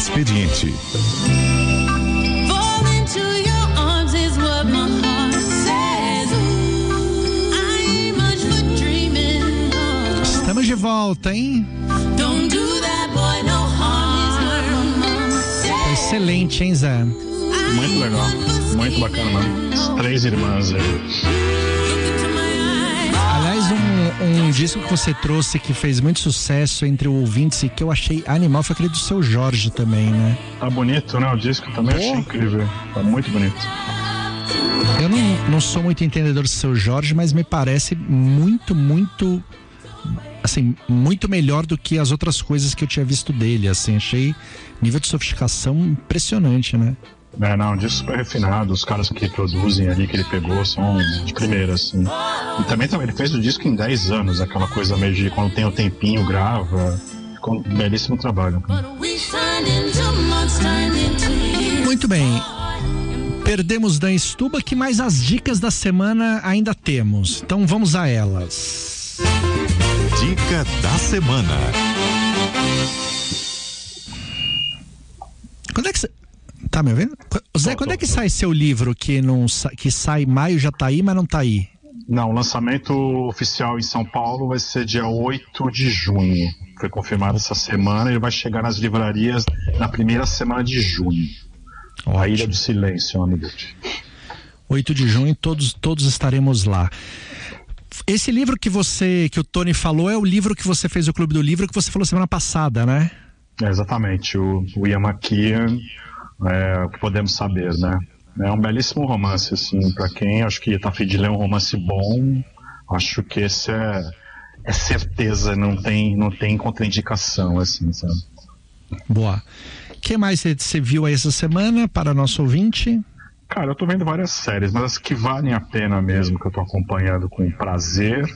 Expediente. Estamos de volta, hein? Excelente, hein, Zé? Muito legal, muito bacana, mano. As três irmãs aí. Aliás, um disco que você trouxe que fez muito sucesso entre ouvintes e que eu achei animal foi aquele do Seu Jorge também, né? Tá bonito, né? O disco também achei incrível. Tá muito bonito. Eu não sou muito entendedor do Seu Jorge, mas me parece muito, assim, muito melhor do que as outras coisas que eu tinha visto dele, assim. Achei nível de sofisticação impressionante, né? Não, um disco super refinado. Os caras que produzem ali, que ele pegou, são de primeira, assim. E também ele fez o disco em 10 anos, aquela coisa meio de quando tem o tempinho, grava. Ficou um belíssimo trabalho. Muito bem. Perdemos Dan Stuba, que mais as dicas da semana ainda temos. Então vamos a elas. Dica da semana. Quando é que você... Tá me ouvindo? Zé, quando é que sai seu livro que sai em maio, já tá aí, mas não tá aí? Não, o lançamento oficial em São Paulo vai ser dia 8 de junho. Foi confirmado essa semana e ele vai chegar nas livrarias na primeira semana de junho. Ótimo. A Ilha do Silêncio, nome dele. 8 de junho, todos estaremos lá. Esse livro que o Tony falou é o livro que você fez o Clube do Livro, que você falou semana passada, né? Exatamente, o Ian McKeon, o que podemos saber, né? É um belíssimo romance, assim, pra quem acho que tá a fim de ler um romance bom, acho que esse é certeza, não tem contraindicação, assim, sabe? Boa. O que mais você viu aí essa semana para nosso ouvinte? Cara, eu tô vendo várias séries, mas as que valem a pena mesmo, que eu tô acompanhando com prazer,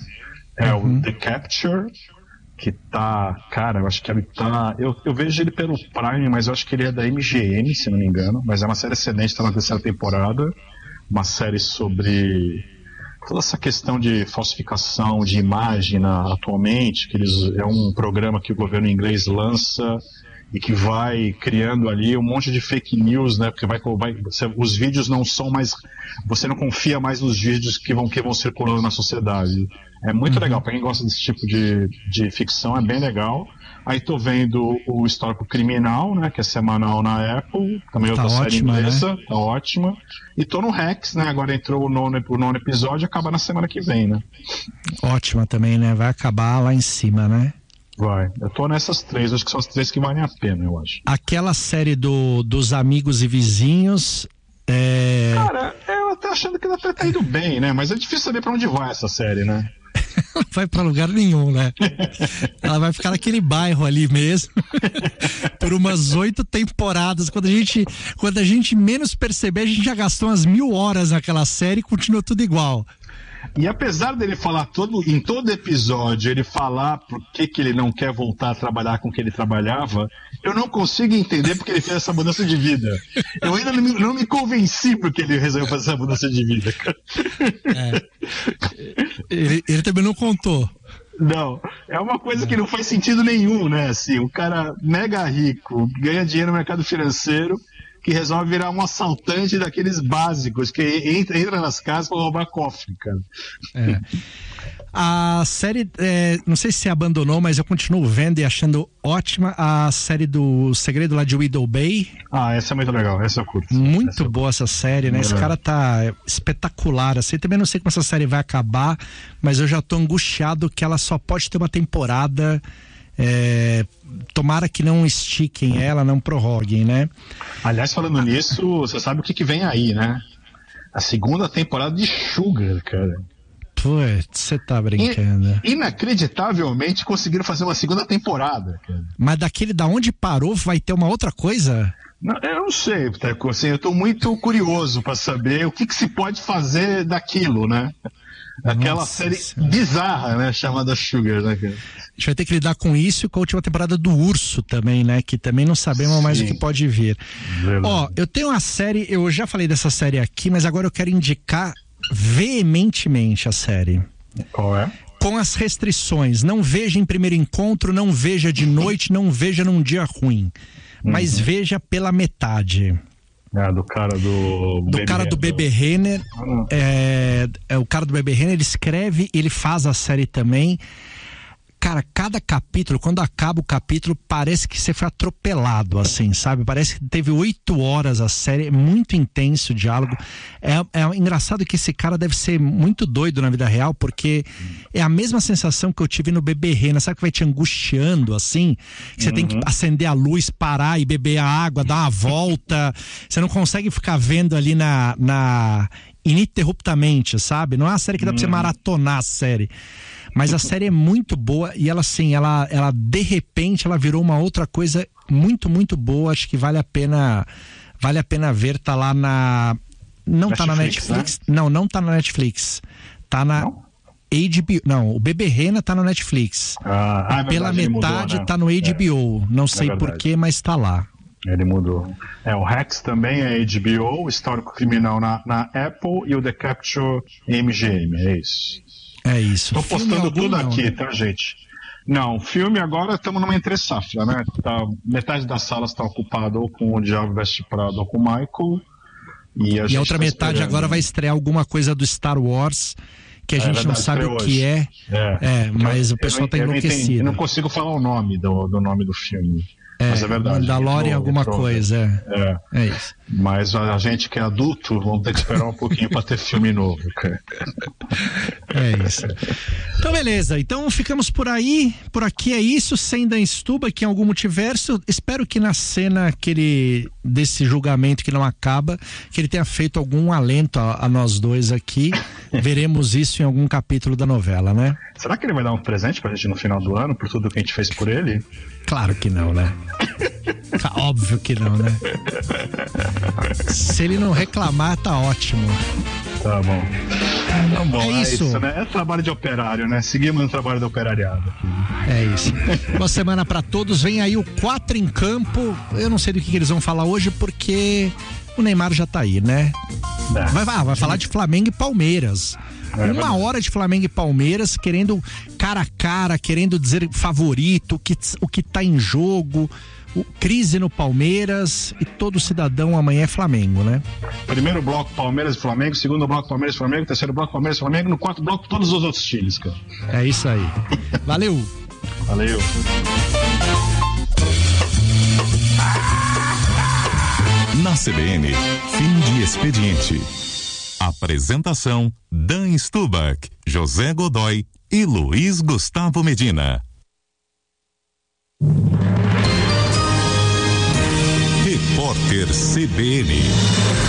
o The Capture, que tá, cara, eu acho que ele tá, eu vejo ele pelo Prime, mas eu acho que ele é da MGM, se não me engano, mas é uma série excelente, tá na terceira temporada, uma série sobre toda essa questão de falsificação de imagem atualmente, é um programa que o governo inglês lança e que vai criando ali um monte de fake news, né? Porque os vídeos não são mais, você não confia mais nos vídeos que vão circulando na sociedade. É muito legal, para quem gosta desse tipo de ficção, é bem legal. Aí tô vendo o Histórico Criminal, né? Que é semanal na Apple, também outra série inglesa, né? Tá ótima. E tô no Rex, né? Agora entrou o nono episódio, acaba na semana que vem, né? Ótima também, né? Vai acabar lá em cima, né? Vai, eu tô nessas três, acho que são as três que valem a pena, eu acho. Aquela série dos amigos e vizinhos, Cara, eu tô achando que ela tá indo bem, né? Mas é difícil saber pra onde vai essa série, né? Não vai pra lugar nenhum, né? Ela vai ficar naquele bairro ali mesmo por umas 8 temporadas. Quando a gente menos perceber, a gente já gastou umas 1000 horas naquela série e continua tudo igual. E apesar dele falar em todo episódio, ele falar por que ele não quer voltar a trabalhar com o que ele trabalhava, eu não consigo entender porque ele fez essa mudança de vida. Eu ainda não me convenci porque ele resolveu fazer essa mudança de vida. Ele também não contou. Não, é uma coisa que não faz sentido nenhum, né? Assim, um cara mega rico, ganha dinheiro no mercado financeiro, que resolve virar um assaltante daqueles básicos, que entra nas casas para roubar cofre, cara. A série, não sei se você abandonou, mas eu continuo vendo e achando ótima a série do Segredo lá de Widow Bay. Essa é muito legal, essa eu curto. Muito boa essa série, né? Esse cara tá espetacular, assim. Também não sei como essa série vai acabar, mas eu já tô angustiado que ela só pode ter uma temporada. Tomara que não estiquem ela, não prorroguem, né? Aliás, falando nisso, você sabe o que vem aí, né? A segunda temporada de Sugar, cara. Putz, você tá brincando. Inacreditavelmente conseguiram fazer uma segunda temporada, cara. Mas da onde parou vai ter uma outra coisa? Não, eu não sei, assim, eu tô muito curioso pra saber o que se pode fazer daquilo, né? Aquela série bizarra, né? Chamada Sugar, né, cara? A gente vai ter que lidar com isso e com a última temporada do Urso também, né? Que também não sabemos mais o que pode vir. Eu tenho uma série, eu já falei dessa série aqui, mas agora eu quero indicar veementemente a série. Qual é? Com as restrições. Não veja em primeiro encontro, não veja de noite, não veja num dia ruim. mas veja pela metade. Do cara do Bebê Renner. O cara do Bebê Renner, ele escreve, ele faz a série também. Cara, cada capítulo, quando acaba o capítulo, parece que você foi atropelado, assim, sabe? Parece que teve 8 horas a série, é muito intenso o diálogo. É engraçado que esse cara deve ser muito doido na vida real, porque é a mesma sensação que eu tive no Bebê Rena, sabe, que vai te angustiando, assim? Que você tem que acender a luz, parar e beber a água, dar uma volta. Você não consegue ficar vendo ali ininterruptamente, sabe? Não é uma série que dá pra você maratonar a série. Mas a série é muito boa e ela, assim, ela de repente, ela virou uma outra coisa muito, muito boa. Acho que vale a pena ver. Tá lá na... Não Netflix, tá na Netflix. Né? Não tá na Netflix. Tá na HBO. Não, o Bebê Rena tá na Netflix. É pela verdade, metade mudou, né? Tá no HBO. Não sei porquê, mas tá lá. Ele mudou. O Hacks também é HBO, Histórico Criminal na Apple e o The Capture MGM, é isso. É isso. Tô postando tudo aqui, né? tá, gente? Não, filme agora estamos numa entre-safra, né? Metade das salas está ocupada ou com o Diabo Veste Prada ou com o Michael. E a outra metade agora vai estrear alguma coisa do Star Wars, que a gente não sabe o que é. Mas o pessoal tá enlouquecido. Eu não consigo falar o nome do nome do filme. Mas é verdade. Mandalorian alguma coisa. É isso. Mas a gente que é adulto, vamos ter que esperar um pouquinho para ter filme novo, cara. É isso. Então, beleza. Então, ficamos por aí. Por aqui é isso. Sem Dan Stubach em algum multiverso. Espero que na cena desse julgamento que não acaba, que ele tenha feito algum alento a nós dois aqui. Veremos isso em algum capítulo da novela, né? Será que ele vai dar um presente pra gente no final do ano por tudo que a gente fez por ele? Claro que não, né? Óbvio que não, né? Se ele não reclamar, tá ótimo. Tá bom. Tá bom, é isso, né? É trabalho de operário, né? Seguimos no trabalho do operariado aqui. É isso. Boa semana pra todos. Vem aí o 4 em campo. Eu não sei do que eles vão falar hoje, porque o Neymar já tá aí, né? Vai falar de Flamengo e Palmeiras. Uma hora de Flamengo e Palmeiras, querendo cara a cara, querendo dizer favorito, o que tá em jogo, crise no Palmeiras, e todo cidadão amanhã é Flamengo, né? Primeiro bloco Palmeiras e Flamengo, segundo bloco Palmeiras e Flamengo, terceiro bloco Palmeiras e Flamengo, no quarto bloco todos os outros times, cara. É isso aí. Valeu! Valeu! Na CBN, fim de expediente. Apresentação: Dan Stubach, José Godoy e Luiz Gustavo Medina. Repórter CBN.